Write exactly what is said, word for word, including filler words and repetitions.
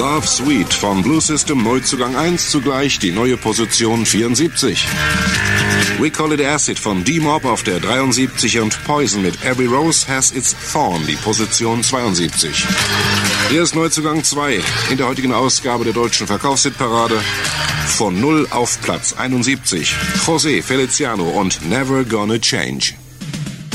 Love Sweet von Blue System, Neuzugang eins, zugleich die neue Position vierundsiebzig. We Call It Acid von D-Mob auf der dreiundsiebzig und Poison mit Every Rose Has Its Thorn, die Position zweiundsiebzig. Hier ist Neuzugang zwei in der heutigen Ausgabe der deutschen Verkaufshitparade. Von null auf Platz einundsiebzig. José Feliciano und Never Gonna Change.